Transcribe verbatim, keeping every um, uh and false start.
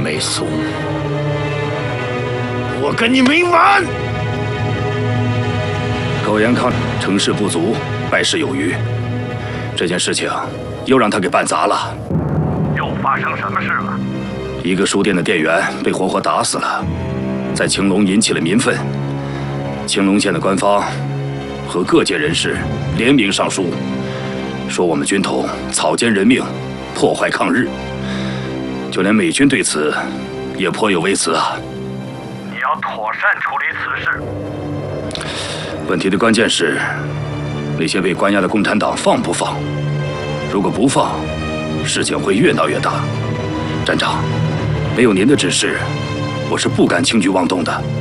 没松，我跟你没完！ 苟延康成事不足，败事有余，这件事情又让他给办砸了。 又发生什么事了？ 一个书店的店员被活活打死了，在青龙引起了民愤。青龙县的官方和各界人士联名上书，说我们军统草菅人命，破坏抗日。就连美军对此也颇有微词啊。 你要妥善处理此事。 问题的关键是，那些被关押的共产党放不放？如果不放，事情会越闹越大。站长，没有您的指示，我是不敢轻举妄动的。